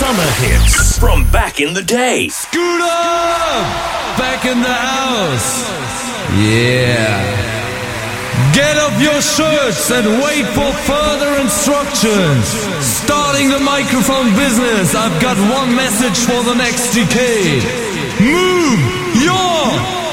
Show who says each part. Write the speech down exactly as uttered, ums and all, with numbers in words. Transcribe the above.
Speaker 1: summer hits from back in the day.
Speaker 2: Scooter! Back in the house. Yeah. Get up your shirts and wait for further instructions. Starting the microphone business, I've got one message for the next decade. Move your